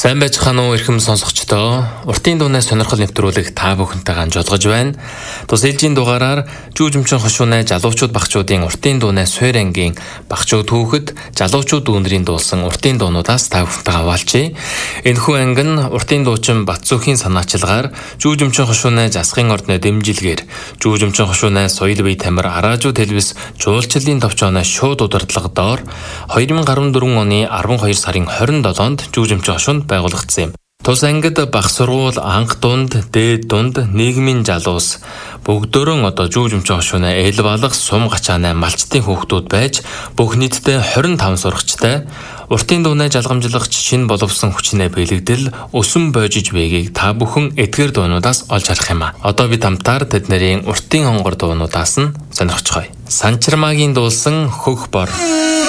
Сайн байцгаана уу эрхэм сонсогчдоо. Уртын дууны сонирхол нэвтрүүлэг та бүхэнтэйгээ жолгож байна. Тус ээлжийн дугаараар Жүжимчин хошууны залуучууд багчуудын уртын дууны суур ангийн багчууд түүхэд залуучууд дүүнэрийн дуулсан уртын дуунуудаас та бүхэнтэйгээ хаваалчээ. Энэхүү анги нь уртын дуучин Батцүхийн санаачилгаар Жүжимчин хошууны засгын ордны дэмжилгээр Жүжимчин хошууны соёл бие тамир Араажуу телевиз жуулчлалын товчооны шууд удирдлага доор 2014 оны 12 сарын 27-нд Жүжимчин хошуунд байгуулагдсан юм. Тус ангид бага сургууль, анх дунд, дээд дунд, нийгмийн залуус бүгдөө Жүжимчин хошууны эл балах сум гачааны малчтын хүүхдүүд байж бүх нийтдээ 25 сурагчтай уртын дууны жалгамжлагч шинэ боловсон хүчнээ бэлэгдэл өсөн бойжиж байгийг та бүхэн эдгээр дуунуудаас олж харах юм а. Одоо бид хамтаар тэдний уртын хонгор дуунуудаас нь сонирхцгоё. Санчирмаагийн дуулсан хөх бор.